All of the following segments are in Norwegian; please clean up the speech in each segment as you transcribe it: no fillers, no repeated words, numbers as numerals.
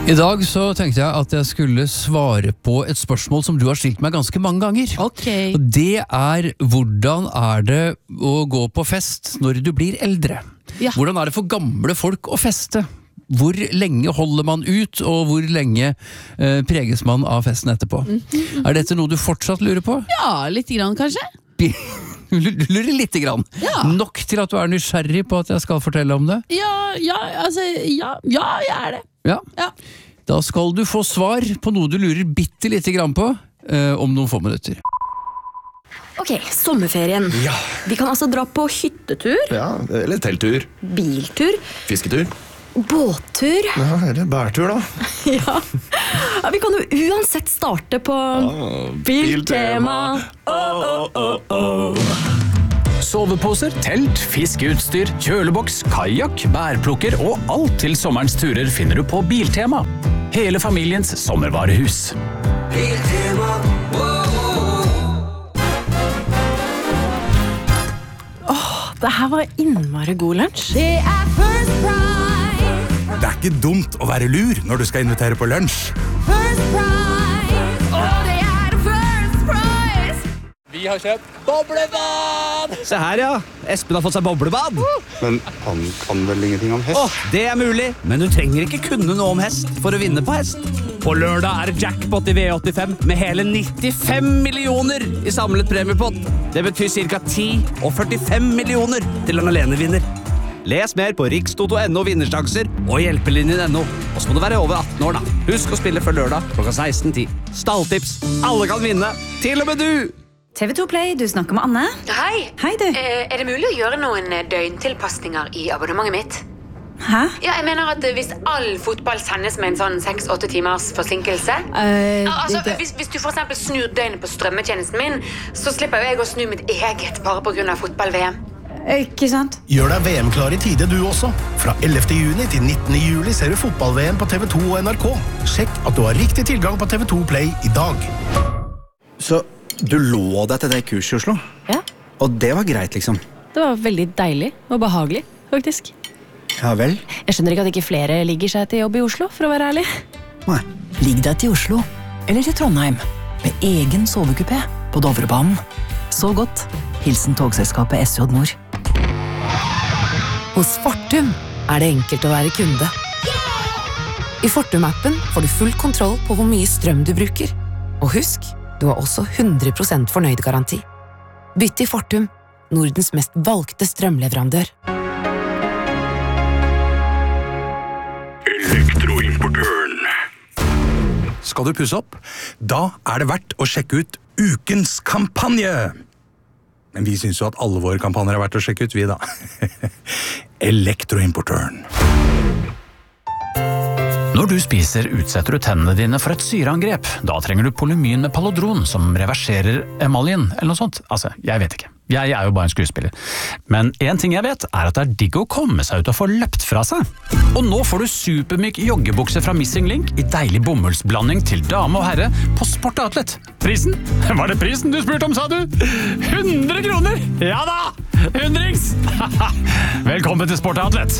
I dag så tenkte jeg at jeg skulle svare på et spørsmål som du har stilt meg ganske mange ganger. Og det hvordan det å gå på fest når du blir eldre? Ja. Hvordan det for gamle folk å feste? Hvor lenge holder man ut, og hvor lenge preges man av festen etterpå? Dette noe du fortsatt lurer på? Ja, litt grann kanskje. Lurer litt grann. Ja. Nok til at du nysgjerrig på at jeg skal fortelle om det? Ja, jeg det. Ja. Da skal du få svar på noe du lurer bitte lite grann på om noen få minutter. Ok, sommerferien. Ja. Vi kan altså dra på hyttetur. Ja, eller telttur. Biltur. Fisketur. Båttur. Ja, eller bærtur da. Ja, vi kan jo uansett starte på Biltema. Soveposer, telt, fiskeutstyr, kjøleboks, kajak, bærplukker og alt til sommerens turer finner du på Biltema. Hele familiens sommervarehus. Biltema. Det her var innmari god lunsj. Det ikke dumt å være lur når du skal invitere på lunsj. Vi har kjøpt boblebad! Se her, ja. Espen har fått seg boblebad. Men han kan vel ingenting om hest? Det mulig, men du trenger ikke kunne noe om hest for å vinne på hest. På lørdag det jackpot i V85 med hele 95 millioner i samlet premiepott. Det betyr ca. 10 og 45 millioner til en alenevinner. Les mer på rikstoto.no vinnersjanser og hjelpelinjen.no. Og så må du være over 18 år da. Husk å spille før lørdag klokka 16:10. Stalltips. Alle kan vinne. Til og med du! TV2 Play, du snakker med Anne. Hei. Hei, du. Det mulig å gjøre noen døgntilpasninger i abonnementet mitt? Hæ? Ja, jeg mener at hvis all fotball sendes med en sånn 6-8 timers forsinkelse hvis du for eksempel snur døgnet på strømmetjenesten min, så slipper jo jeg å snu mitt eget bare på grunn av fotball-VM. Ikke sant? Gjør deg VM-klar i tide du også. Fra 11. juni til 19. juli ser du fotball-VM på TV2 og NRK. Sjekk at du har riktig tilgang på TV2 Play i dag. Så du lå deg til det kurset i Oslo? Ja. Og det var greit, liksom? Det var veldig deilig og behagelig, faktisk. Ja vel? Jeg skjønner ikke at ikke flere ligger seg til jobb i Oslo, for å være ærlig. Nei. Ligg deg til Oslo, eller til Trondheim, med egen sovekupé på Dovrebanen. Så godt. Hilsen togselskapet SJ Nord. Hos Fortum det enkelt å være kunde. I Fortum-appen får du full kontroll på hvor mye strøm du bruker. Og husk, du har også 100% fornøyd-garanti. Bytt til Fortum, Nordens mest valgte strømleverandør. Elektroimportøren. Skal du pusse opp? Da det verdt å sjekke ut ukens kampanje. Men vi synes jo at alle våre kampanjer verdt å sjekke ut, vi da. Elektroimportøren. Når du spiser, utsetter du tennene dine for et syreangrep. Da trenger du polymyn med Palodron, som reverserer emaljen, eller noe sånt. Altså, jeg vet ikke. Jeg jo bare en skuespiller. Men en ting jeg vet, at det digg å komme seg ut og få løpt fra seg. Og nå får du supermyk joggebukse fra Missing Link i deilig bomullsblanding til dame og herre på Sport Outlet. Prisen? Var det prisen du spurte om, sa du? 100 kroner! Ja da! 100-rings! Velkommen til Sport Outlet.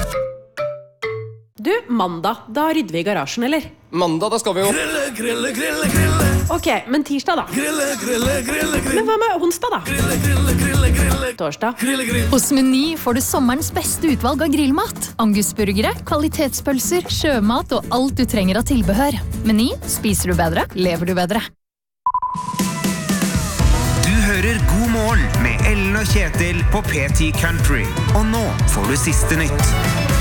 Du, mandag, da rydder vi i garasjen, eller? Mandag, da skal vi jo Grille. Ok, men tirsdag da? Grille. Men hva med onsdag da? Grille. Torsdag? Hos Meny får du sommerens beste utvalg av grillmat. Angusburgere, kvalitetspølser, sjømat og alt du trenger av tilbehør. Meny, spiser du bedre, lever du bedre. Du hører God morgen med Ellen og Kjetil på PT Country. Og nå får du siste nytt.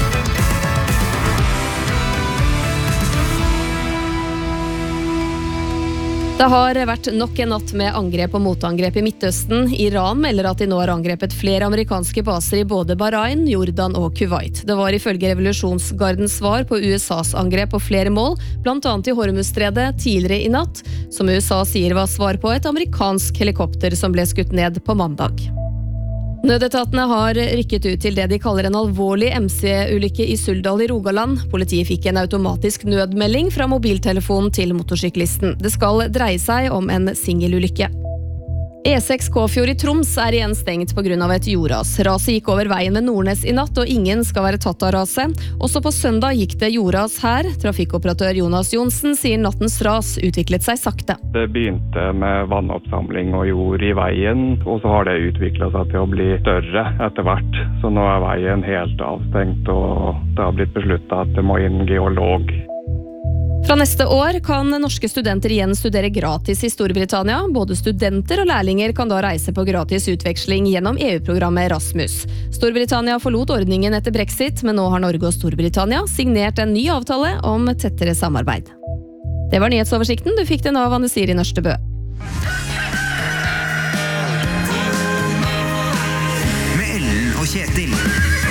Det har vært nok en natt med angrep og motangrep i Midtøsten. Iran melder at de nå har angrepet flere amerikanske baser i både Bahrain, Jordan og Kuwait. Det var ifølge revolusjonsgardens svar på USAs angrep på flere mål, blant annet i Hormuzstredet tidligere i natt, som USA sier var svar på et amerikansk helikopter som ble skutt ned på mandag. Nødetatene har rykket ut til det de kaller en alvorlig MC-ulykke i Suldal i Rogaland. Politiet fikk en automatisk nødmelding fra mobiltelefonen til motorsyklisten. Det skal dreie seg om en singelulykke. E6 Kåfjord i Troms igjen stengt på grunn av et jordras. Raset gikk over veien ved Nordnes i natt, og ingen skal være tatt av raset. Også på søndag gikk det jordras her. Trafikkoperatør Jonas Jonsen sier nattens ras utviklet seg sakte. Det begynte med vannoppsamling og jord i veien, og så har det utviklet seg til å bli større etter hvert. Så nå veien helt avstengt, og det har blitt besluttet at det må inn geolog. Fra neste år kan norske studenter igjen studere gratis i Storbritannia. Både studenter og lærlinger kan da reise på gratis utveksling gjennom EU-programmet Erasmus. Storbritannia forlot ordningen etter Brexit, men nå har Norge og Storbritannia signert en ny avtale om tettere samarbeid. Det var nyhetsoversikten. Du fikk den av Anne Siri Nørstebø. Med Ellen og Kjetil.